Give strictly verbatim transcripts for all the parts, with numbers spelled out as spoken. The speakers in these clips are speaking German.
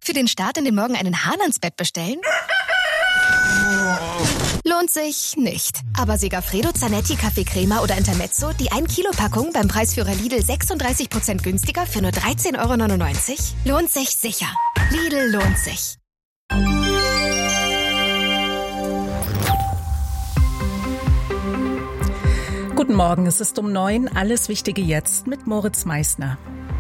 Für den Start in den Morgen einen Hahn ans Bett bestellen? Lohnt sich nicht. Aber Segafredo, Zanetti, Kaffee Crema oder Intermezzo, die ein Kilo Packung beim Preisführer Lidl sechsunddreißig Prozent günstiger für nur dreizehn Euro neunundneunzig? Lohnt sich sicher. Lidl lohnt sich. Guten Morgen, es ist um neun. Alles Wichtige jetzt mit Moritz Meissner.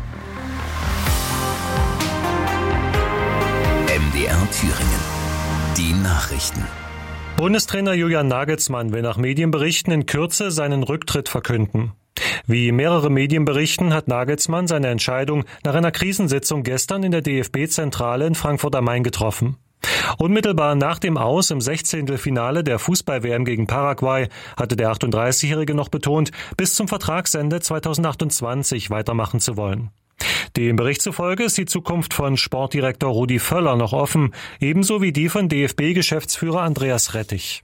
M D R Thüringen. Die Nachrichten. Bundestrainer Julian Nagelsmann will nach Medienberichten in Kürze seinen Rücktritt verkünden. Wie mehrere Medien berichten, hat Nagelsmann seine Entscheidung nach einer Krisensitzung gestern in der D F B-Zentrale in Frankfurt am Main getroffen. Unmittelbar nach dem Aus im Sechzehntelfinale der Fußball-W M gegen Paraguay hatte der achtunddreißigjährige noch betont, bis zum Vertragsende zweitausendachtundzwanzig weitermachen zu wollen. Dem Bericht zufolge ist die Zukunft von Sportdirektor Rudi Völler noch offen, ebenso wie die von D F B-Geschäftsführer Andreas Rettich.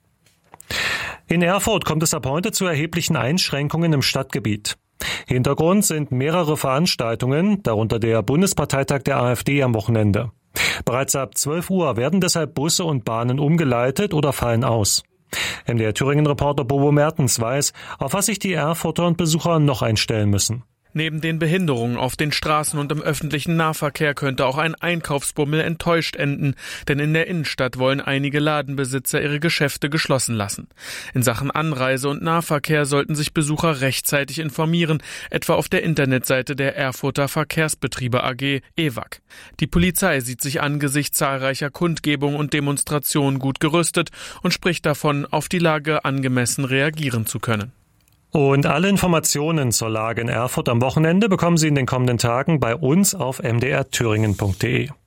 In Erfurt kommt es ab heute zu erheblichen Einschränkungen im Stadtgebiet. Hintergrund sind mehrere Veranstaltungen, darunter der Bundesparteitag der AfD am Wochenende. Bereits ab zwölf Uhr werden deshalb Busse und Bahnen umgeleitet oder fallen aus. M D R Thüringen-Reporter Bobo Mertens weiß, auf was sich die Erfurter und Besucher noch einstellen müssen. Neben den Behinderungen auf den Straßen und im öffentlichen Nahverkehr könnte auch ein Einkaufsbummel enttäuscht enden, denn in der Innenstadt wollen einige Ladenbesitzer ihre Geschäfte geschlossen lassen. In Sachen Anreise und Nahverkehr sollten sich Besucher rechtzeitig informieren, etwa auf der Internetseite der Erfurter Verkehrsbetriebe A G E W A G. Die Polizei sieht sich angesichts zahlreicher Kundgebungen und Demonstrationen gut gerüstet und spricht davon, auf die Lage angemessen reagieren zu können. Und alle Informationen zur Lage in Erfurt am Wochenende bekommen Sie in den kommenden Tagen bei uns auf m d r thüringen punkt d e.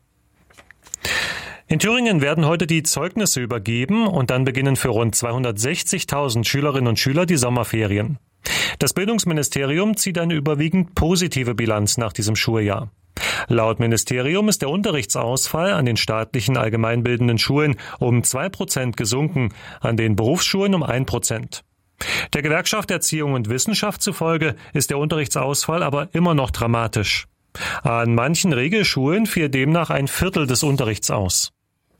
In Thüringen werden heute die Zeugnisse übergeben und dann beginnen für rund zweihundertsechzigtausend Schülerinnen und Schüler die Sommerferien. Das Bildungsministerium zieht eine überwiegend positive Bilanz nach diesem Schuljahr. Laut Ministerium ist der Unterrichtsausfall an den staatlichen allgemeinbildenden Schulen um zwei Prozent gesunken, an den Berufsschulen um ein Prozent. Der Gewerkschaft Erziehung und Wissenschaft zufolge ist der Unterrichtsausfall aber immer noch dramatisch. An manchen Regelschulen fiel demnach ein Viertel des Unterrichts aus.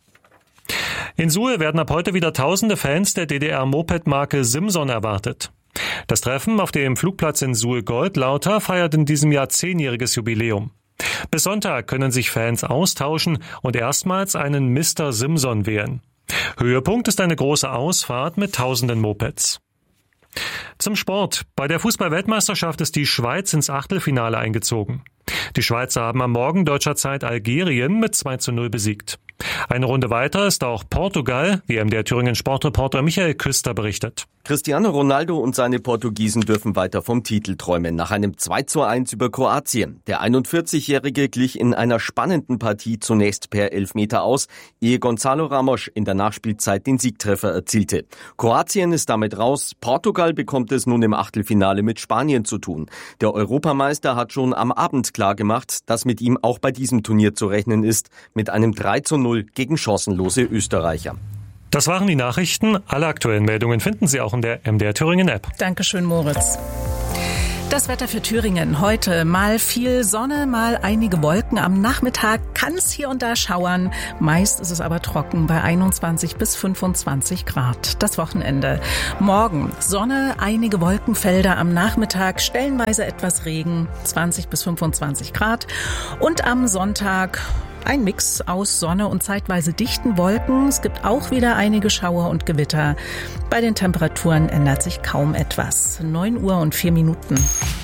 In Suhl werden ab heute wieder tausende Fans der D D R-Moped-Marke Simson erwartet. Das Treffen auf dem Flugplatz in Suhl-Goldlauter feiert in diesem Jahr zehnjähriges Jubiläum. Bis Sonntag können sich Fans austauschen und erstmals einen Mister Simson wählen. Höhepunkt ist eine große Ausfahrt mit tausenden Mopeds. Zum Sport. Bei der Fußball-Weltmeisterschaft ist die Schweiz ins Achtelfinale eingezogen. Die Schweizer haben am Morgen deutscher Zeit Algerien mit zwei zu null besiegt. Eine Runde weiter ist auch Portugal, wie M D R Thüringen Sportreporter Michael Küster berichtet. Cristiano Ronaldo und seine Portugiesen dürfen weiter vom Titel träumen, nach einem zwei zu eins über Kroatien. Der einundvierzigjährige glich in einer spannenden Partie zunächst per Elfmeter aus, ehe Gonzalo Ramos in der Nachspielzeit den Siegtreffer erzielte. Kroatien ist damit raus, Portugal bekommt es nun im Achtelfinale mit Spanien zu tun. Der Europameister hat schon am Abend klargemacht, dass mit ihm auch bei diesem Turnier zu rechnen ist, mit einem drei zu null gegen chancenlose Österreicher. Das waren die Nachrichten. Alle aktuellen Meldungen finden Sie auch in der M D R Thüringen App. Dankeschön, Moritz. Das Wetter für Thüringen. Heute mal viel Sonne, mal einige Wolken. Am Nachmittag kann es hier und da schauern. Meist ist es aber trocken bei einundzwanzig bis fünfundzwanzig Grad. Das Wochenende. Morgen Sonne, einige Wolkenfelder am Nachmittag, stellenweise etwas Regen, zwanzig bis fünfundzwanzig Grad. Und am Sonntag ein Mix aus Sonne und zeitweise dichten Wolken. Es gibt auch wieder einige Schauer und Gewitter. Bei den Temperaturen ändert sich kaum etwas. neun Uhr und vier Minuten.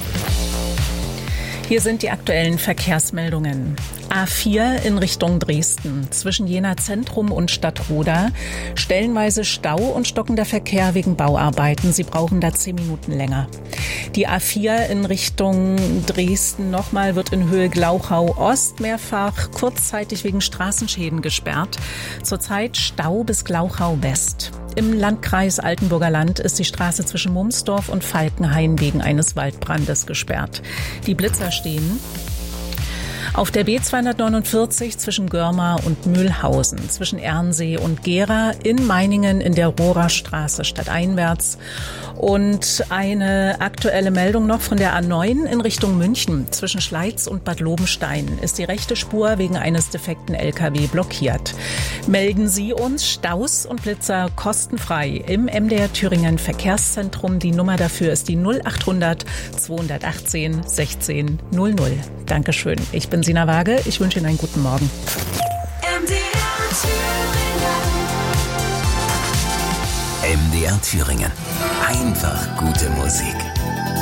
Hier sind die aktuellen Verkehrsmeldungen. A vier in Richtung Dresden, zwischen Jena Zentrum und Stadtroda. Stellenweise Stau und stockender Verkehr wegen Bauarbeiten. Sie brauchen da zehn Minuten länger. Die A vier in Richtung Dresden nochmal wird in Höhe Glauchau Ost mehrfach kurzzeitig wegen Straßenschäden gesperrt. Zurzeit Stau bis Glauchau West. Im Landkreis Altenburger Land ist die Straße zwischen Mumsdorf und Falkenhain wegen eines Waldbrandes gesperrt. Die Blitzer stehen. Auf der B zweihundertneunundvierzig zwischen Görmar und Mühlhausen, zwischen Ernsee und Gera, in Meiningen in der Rohrer Straße stadteinwärts Und eine aktuelle Meldung noch von der A neun in Richtung München. Zwischen Schleiz und Bad Lobenstein ist die rechte Spur wegen eines defekten L K W blockiert. Melden Sie uns Staus und Blitzer kostenfrei im M D R Thüringen Verkehrszentrum. Die Nummer dafür ist die null achthundert zweihundertachtzehn sechzehn null null. Dankeschön. Ich bin Sina Waage. Ich wünsche Ihnen einen guten Morgen. M D R Thüringen. M D R Thüringen. Einfach gute Musik.